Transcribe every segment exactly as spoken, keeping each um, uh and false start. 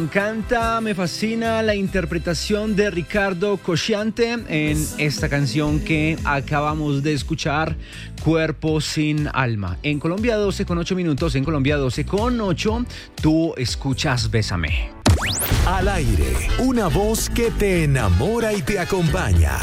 Me encanta, me fascina la interpretación de Ricardo Cosciante en esta canción que acabamos de escuchar, Cuerpo sin Alma. En Colombia doce con ocho minutos, en Colombia doce con ocho, tú escuchas Bésame. Al aire, una voz que te enamora y te acompaña.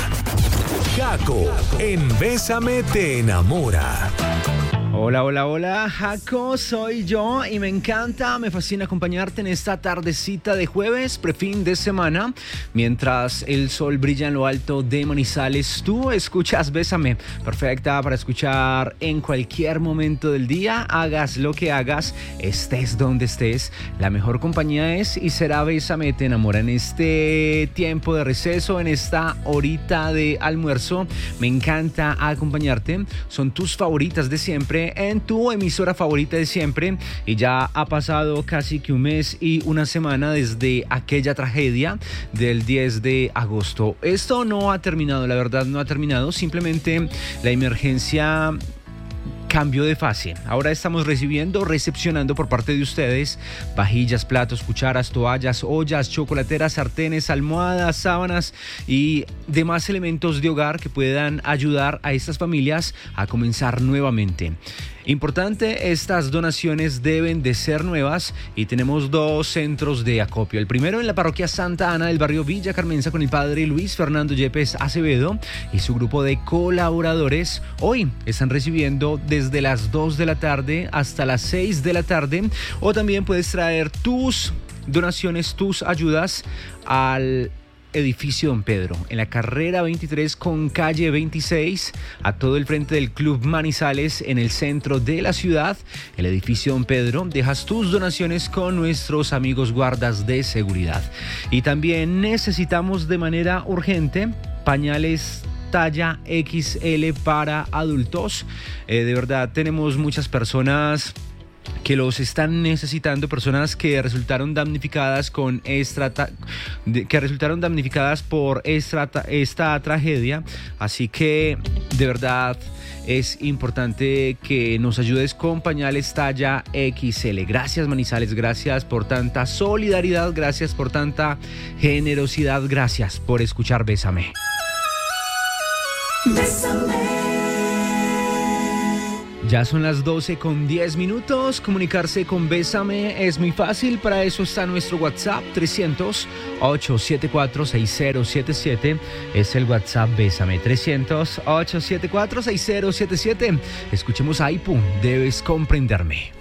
Jaco, en Bésame te enamora. Hola, hola, hola, Jaco, soy yo y me encanta, me fascina acompañarte en esta tardecita de jueves, prefin de semana, mientras el sol brilla en lo alto de Manizales. Tú escuchas Bésame, perfecta para escuchar en cualquier momento del día, hagas lo que hagas, estés donde estés. La mejor compañía es y será Bésame te enamora. En este tiempo de receso, en esta horita de almuerzo, me encanta acompañarte. Son tus favoritas de siempre en tu emisora favorita de siempre, y ya ha pasado casi que un mes y una semana desde aquella tragedia del diez de agosto. Esto no ha terminado, la verdad no ha terminado, simplemente la emergencia cambio de fase. Ahora estamos recibiendo, recepcionando por parte de ustedes vajillas, platos, cucharas, toallas, ollas, chocolateras, sartenes, almohadas, sábanas y demás elementos de hogar que puedan ayudar a estas familias a comenzar nuevamente. Importante, estas donaciones deben de ser nuevas y tenemos dos centros de acopio. El primero en la parroquia Santa Ana del barrio Villa Carmenza con el padre Luis Fernando Yepes Acevedo y su grupo de colaboradores. Hoy están recibiendo desde las dos de la tarde hasta las seis de la tarde, o también puedes traer tus donaciones, tus ayudas al edificio Don Pedro, en la carrera veintitrés con calle veintiséis, a todo el frente del Club Manizales, en el centro de la ciudad, el edificio Don Pedro. Dejas tus donaciones con nuestros amigos guardas de seguridad. Y también necesitamos de manera urgente pañales talla equis ele para adultos. Eh, de verdad tenemos muchas personas que los están necesitando, personas que resultaron damnificadas con esta que resultaron damnificadas por esta, esta tragedia, así que de verdad es importante que nos ayudes con pañales talla equis ele. Gracias Manizales, gracias por tanta solidaridad, gracias por tanta generosidad, gracias por escuchar Bésame. Bésame. Ya son las doce con diez minutos. Comunicarse con Bésame es muy fácil. Para eso está nuestro WhatsApp trescientos, ochocientos setenta y cuatro, sesenta setenta y siete. Es el WhatsApp Bésame trescientos, ochocientos setenta y cuatro, sesenta setenta y siete. Escuchemos a Aipu, Debes Comprenderme.